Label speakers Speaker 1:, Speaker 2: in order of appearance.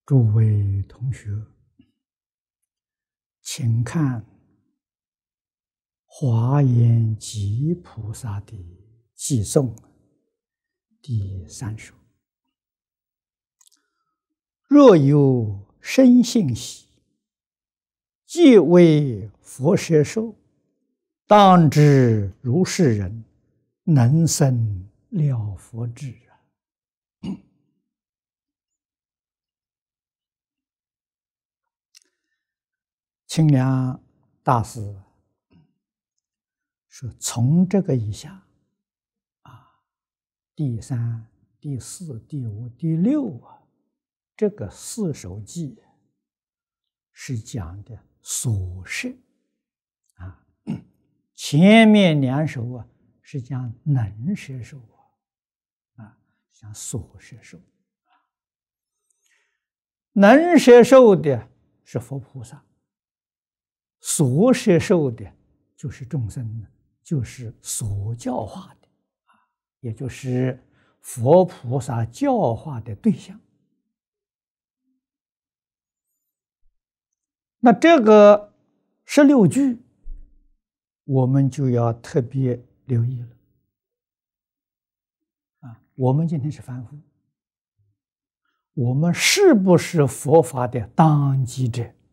Speaker 1: 诸位同学，请看华严集菩萨的偈颂第3首：若有生信喜，即为佛摄受，当知如是人，能生了佛智。清凉大师说，从这个以下第3、第4、第5、第6这个4首偈是讲的所摄前面2首是讲能摄受讲所摄受能摄受的是佛菩萨，所摄受的就是众生，就是所教化的也就是佛菩萨教化的对象。那这个16句我们就要特别留意了我们今天是凡夫，我们是不是佛法的当机者？